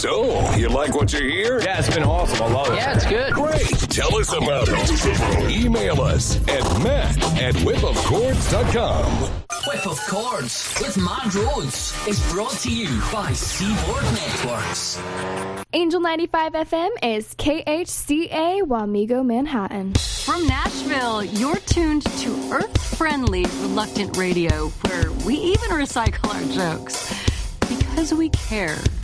So, you like what you hear? Yeah, it's been awesome. I love it. Yeah, it's good. Great. Tell us about it. Email us at matt@whipofchords.com. Whip of Chords with Matt Rhodes is brought to you by Seaboard Networks. Angel 95 FM is KHCA Wamego, Manhattan. From Nashville, you're tuned to Earth-Friendly Reluctant Radio, where we even recycle our jokes because we care.